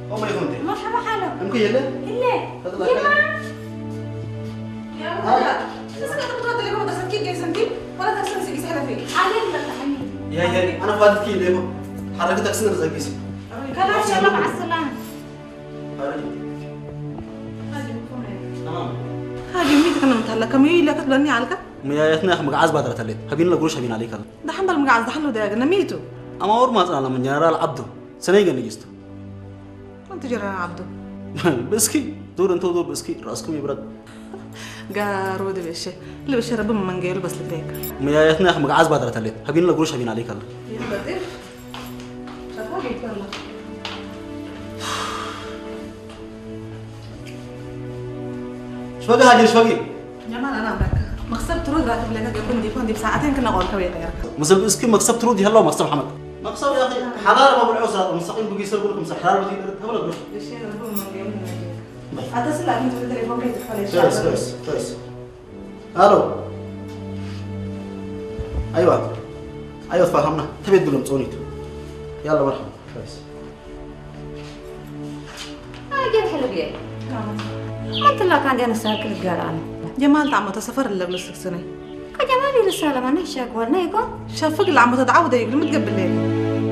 أم يكون مرحبا حالو ممكن يلا يلا يا ولد لسه كنت بتقعد لكم ده سكيت جاي سنتي ولا تحسن سيجي سهله فيه عليك لا تحمي يا أنا فاتت كي ليه حركتك سنر زي كيسي خلاص يلا مع السلامة تمام هاجي ميتك انا متهلكه مي لا كتبني عليك ميايتنا أخ مقعز بدر تلت هبين لقروش هبين عليك هذا ده حنبل مقعز ده حلو ده نميتو أما أور ما أنا من جنرال عبده سنيجا نجستو انت جرى عبده بسكي دور أنتو دور بسكي رأسكم يبرد قارو ده بشي اللي بشي رب من جيله بس لفيك ميايتنا أخ مقعز بدر تلت هبين لقروش هبين عليك هذا يا بدر شافها جيت والله شفقي هاجر شفقي جمال انا امرك مكسب ترود راتب لك يكون دي بساعتين كنا غور كوي غيرك مثل بسكي مكسب ترودي هلا ومكسب محمد مكسب يا أخي حلال ما بالعسرة مستقيم بقي يسوي لكم حلال بدي هبل قروش بشي رب من جيله اتصل لك انت بالتليفون كيف كويس كويس كويس الو ايوه تفهمنا تبي تقول لهم صونيتو يلا مرحبا كويس جيب حلو جيب ما انت لا كان جانا ساكل القران جمال تعمل تسافر اللي بلسك سنه كجمالي رسالة ما نحشاك ولا يكون شافك اللي عم تتعود يقول متقبل ليه